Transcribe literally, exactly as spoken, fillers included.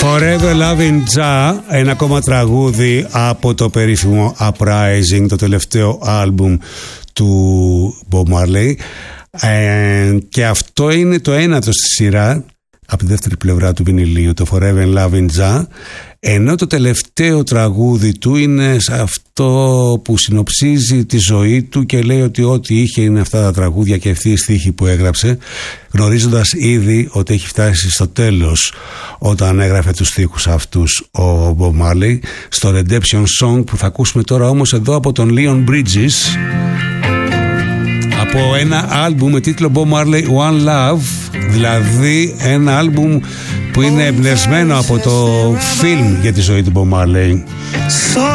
Forever Loving Ja, ένα ακόμα τραγούδι από το περίφημο Uprising, το τελευταίο άλμπουμ του Bob Marley, ε, και αυτό είναι το ένατο στη σειρά από τη δεύτερη πλευρά του βινιλίου, το Forever Loving Ja, ενώ το τελευταίο τραγούδι του είναι αυτό που συνοψίζει τη ζωή του και λέει ότι ό,τι είχε είναι αυτά τα τραγούδια και αυτή η στίχη που έγραψε, γνωρίζοντας ήδη ότι έχει φτάσει στο τέλος όταν έγραφε τους στίχους αυτούς ο Bob Marley, στο Redemption Song που θα ακούσουμε τώρα όμως εδώ από τον Leon Bridges, από ένα άλμπουμ με τίτλο Bob Marley One Love, δηλαδή ένα άλμπουμ που είναι εμπνευσμένο από το φιλμ για τη ζωή του Bob Marley.